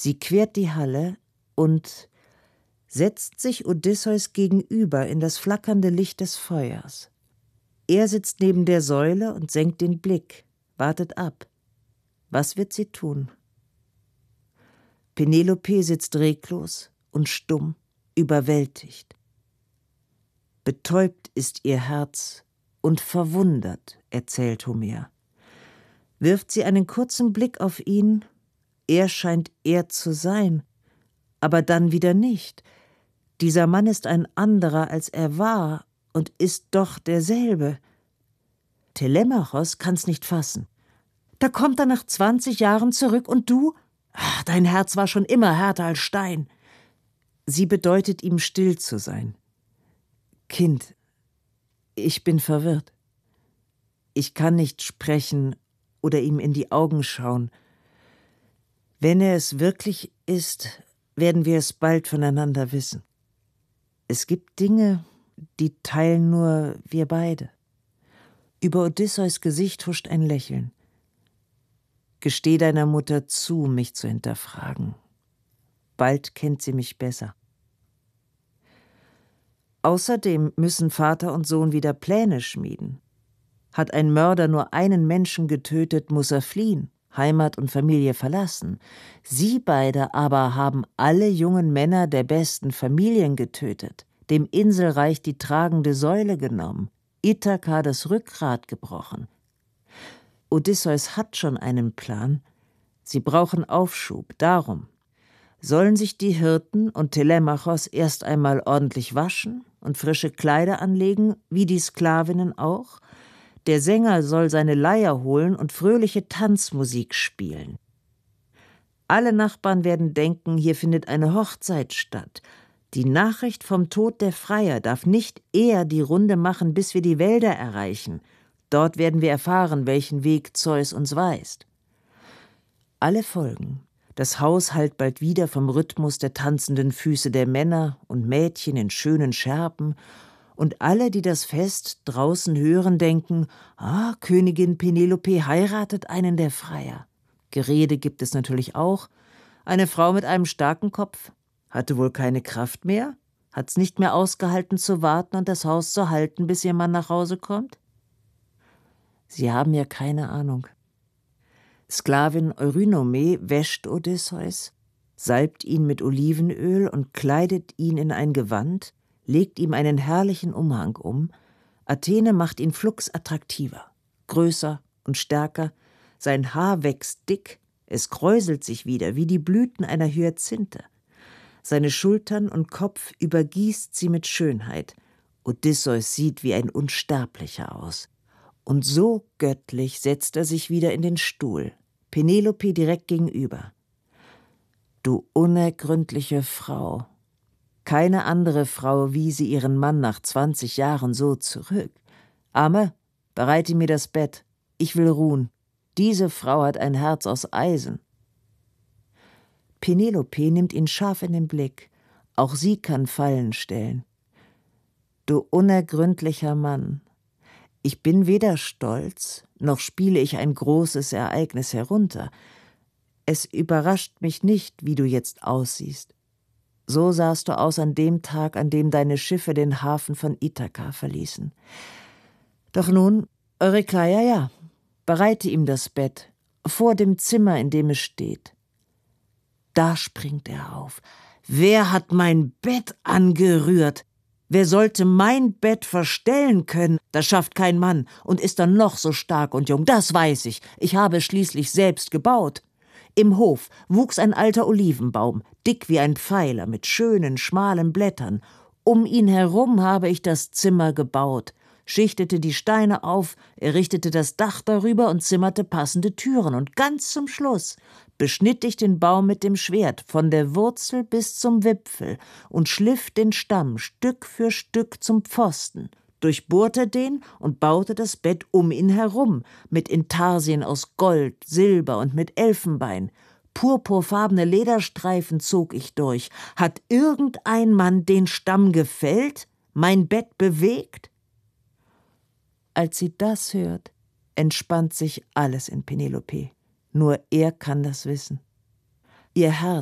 Sie quert die Halle und setzt sich Odysseus gegenüber in das flackernde Licht des Feuers. Er sitzt neben der Säule und senkt den Blick, wartet ab. Was wird sie tun? Penelope sitzt reglos und stumm, überwältigt. Betäubt ist ihr Herz und verwundert, erzählt Homer. Wirft sie einen kurzen Blick auf ihn, er scheint er zu sein, aber dann wieder nicht. Dieser Mann ist ein anderer, als er war, und ist doch derselbe. Telemachos kann's nicht fassen. Da kommt er nach 20 Jahren zurück und du? Ach, dein Herz war schon immer härter als Stein. Sie bedeutet ihm, still zu sein. Kind, ich bin verwirrt. Ich kann nicht sprechen oder ihm in die Augen schauen. Wenn er es wirklich ist, werden wir es bald voneinander wissen. Es gibt Dinge, die teilen nur wir beide. Über Odysseus Gesicht huscht ein Lächeln. Gesteh deiner Mutter zu, mich zu hinterfragen. Bald kennt sie mich besser. Außerdem müssen Vater und Sohn wieder Pläne schmieden. Hat ein Mörder nur einen Menschen getötet, muss er fliehen, Heimat und Familie verlassen. Sie beide aber haben alle jungen Männer der besten Familien getötet, dem Inselreich die tragende Säule genommen, Ithaka das Rückgrat gebrochen. Odysseus hat schon einen Plan. Sie brauchen Aufschub, darum. Sollen sich die Hirten und Telemachos erst einmal ordentlich waschen und frische Kleider anlegen, wie die Sklavinnen auch? Der Sänger soll seine Leier holen und fröhliche Tanzmusik spielen. Alle Nachbarn werden denken, hier findet eine Hochzeit statt. Die Nachricht vom Tod der Freier darf nicht eher die Runde machen, bis wir die Wälder erreichen. Dort werden wir erfahren, welchen Weg Zeus uns weist. Alle folgen. Das Haus hallt bald wieder vom Rhythmus der tanzenden Füße der Männer und Mädchen in schönen Schärpen, und alle, die das Fest draußen hören, denken, Königin Penelope heiratet einen der Freier. Gerede gibt es natürlich auch. Eine Frau mit einem starken Kopf hatte wohl keine Kraft mehr, hat's nicht mehr ausgehalten zu warten und das Haus zu halten, bis ihr Mann nach Hause kommt? Sie haben ja keine Ahnung. Sklavin Eurynome wäscht Odysseus, salbt ihn mit Olivenöl und kleidet ihn in ein Gewand, legt ihm einen herrlichen Umhang um. Athene macht ihn flugs attraktiver, größer und stärker. Sein Haar wächst dick, es kräuselt sich wieder wie die Blüten einer Hyazinthe. Seine Schultern und Kopf übergießt sie mit Schönheit. Odysseus sieht wie ein Unsterblicher aus. Und so göttlich setzt er sich wieder in den Stuhl, Penelope direkt gegenüber. Du unergründliche Frau. Keine andere Frau wiese ihren Mann nach 20 Jahren so zurück. Ame, bereite mir das Bett. Ich will ruhen. Diese Frau hat ein Herz aus Eisen. Penelope nimmt ihn scharf in den Blick. Auch sie kann Fallen stellen. Du unergründlicher Mann. Ich bin weder stolz, noch spiele ich ein großes Ereignis herunter. Es überrascht mich nicht, wie du jetzt aussiehst. So sahst du aus an dem Tag, an dem deine Schiffe den Hafen von Ithaka verließen. Doch nun, Eurykleia, ja, bereite ihm das Bett, vor dem Zimmer, in dem es steht. Da springt er auf. Wer hat mein Bett angerührt? Wer sollte mein Bett verstellen können? Das schafft kein Mann und ist dann noch so stark und jung, das weiß ich. Ich habe es schließlich selbst gebaut. Im Hof wuchs ein alter Olivenbaum, dick wie ein Pfeiler, mit schönen, schmalen Blättern. Um ihn herum habe ich das Zimmer gebaut, schichtete die Steine auf, errichtete das Dach darüber und zimmerte passende Türen. Und ganz zum Schluss beschnitt ich den Baum mit dem Schwert, von der Wurzel bis zum Wipfel, und schliff den Stamm Stück für Stück zum Pfosten, durchbohrte den und baute das Bett um ihn herum, mit Intarsien aus Gold, Silber und mit Elfenbein. Purpurfarbene Lederstreifen zog ich durch. Hat irgendein Mann den Stamm gefällt? Mein Bett bewegt? Als sie das hört, entspannt sich alles in Penelope. Nur er kann das wissen. Ihr Herz